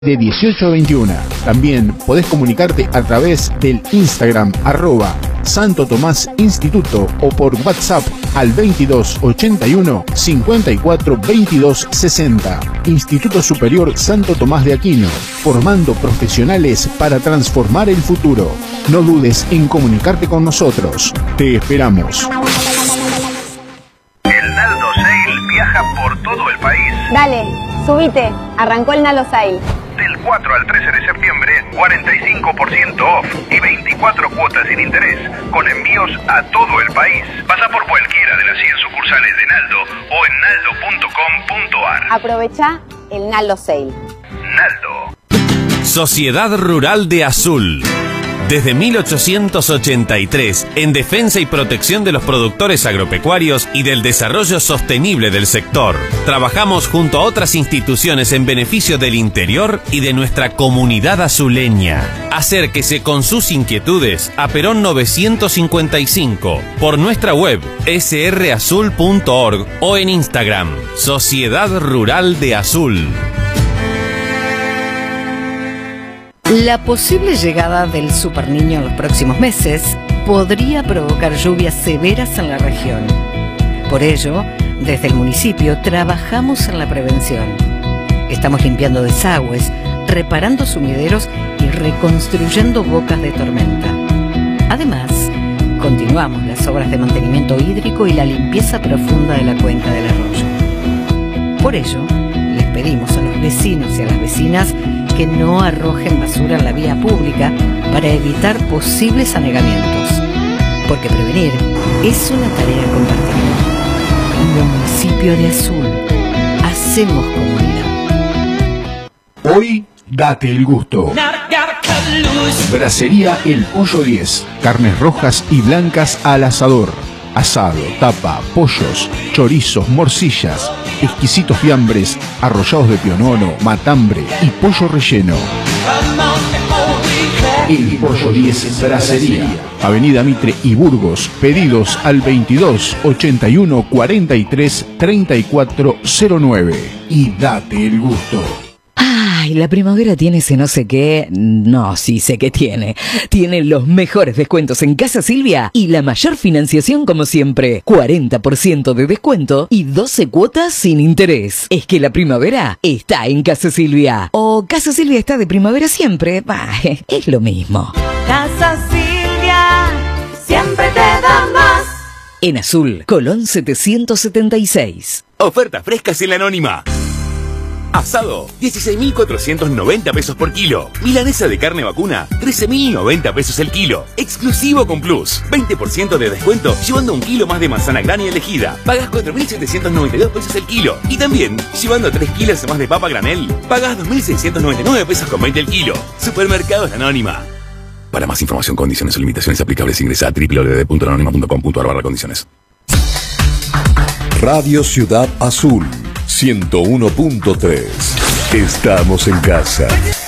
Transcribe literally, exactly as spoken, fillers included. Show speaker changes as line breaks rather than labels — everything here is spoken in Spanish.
de dieciocho a veintiuno. También podés comunicarte a través del Instagram arroba Santo Tomás Instituto o por WhatsApp al veintidós ochenta y uno cincuenta y cuatro veintidós sesenta. Instituto Superior Santo Tomás de Aquino, formando profesionales para transformar el futuro. No dudes en comunicarte con nosotros. Te esperamos.
El Naldo Sale viaja por todo el país.
Dale, subite. Arrancó el Naldo Sale.
Del cuatro al trece de septiembre, cuarenta y cinco por ciento off y veinticuatro cuotas sin interés, con envíos a todo el país. Pasa por cualquiera de las cien sucursales de Naldo o en naldo punto com punto ar.
Aprovecha el Naldo Sale.
Naldo.
Sociedad Rural de Azul. Desde mil ochocientos ochenta y tres, en defensa y protección de los productores agropecuarios y del desarrollo sostenible del sector. Trabajamos junto a otras instituciones en beneficio del interior y de nuestra comunidad azuleña. Acérquese con sus inquietudes a Perón novecientos cincuenta y cinco, por nuestra web ese erre azul punto org o en Instagram, Sociedad Rural de Azul.
La posible llegada del superniño en los próximos meses podría provocar lluvias severas en la región. Por ello, desde el municipio trabajamos en la prevención. Estamos limpiando desagües, reparando sumideros y reconstruyendo bocas de tormenta. Además, continuamos las obras de mantenimiento hídrico y la limpieza profunda de la cuenca del arroyo. Por ello, les pedimos a los vecinos y a las vecinas que no arrojen basura en la vía pública para evitar posibles anegamientos. Porque prevenir es una tarea compartida. Municipio de Azul. Hacemos comunidad.
Hoy date el gusto. Brasería El Pollo diez. Carnes rojas y blancas al asador. Asado, tapa, pollos, chorizos, morcillas, exquisitos fiambres, arrollados de pionono, matambre y pollo relleno. El Pollo diez Brasería. Avenida Mitre y Burgos. Pedidos al veintidós ochenta y uno cuarenta y tres treinta y cuatro cero nueve. Y date el gusto.
Ay, la primavera tiene ese no sé qué. No, sí sé que tiene. Tiene los mejores descuentos en Casa Silvia y la mayor financiación como siempre. cuarenta por ciento de descuento y doce cuotas sin interés. Es que la primavera está en Casa Silvia. O Casa Silvia está de primavera siempre. Bah, es lo mismo.
Casa Silvia, siempre te da más.
En Azul, Colón setecientos setenta y seis.
Ofertas frescas en la Anónima. Asado, dieciséis mil cuatrocientos noventa pesos por kilo. Milanesa de carne vacuna, trece mil noventa pesos el kilo. Exclusivo con Plus, veinte por ciento de descuento llevando un kilo más de manzana grana elegida. Pagas cuatro mil setecientos noventa y dos pesos el kilo. Y también, llevando tres kilos más de papa granel, pagas dos mil seiscientos noventa y nueve pesos con veinte el kilo. Supermercados La Anónima. Para más información, condiciones o limitaciones aplicables, ingresa a doble u doble u doble u punto la anónima punto com punto ar barra condiciones.
Radio Ciudad Azul ciento uno punto tres. Estamos en casa.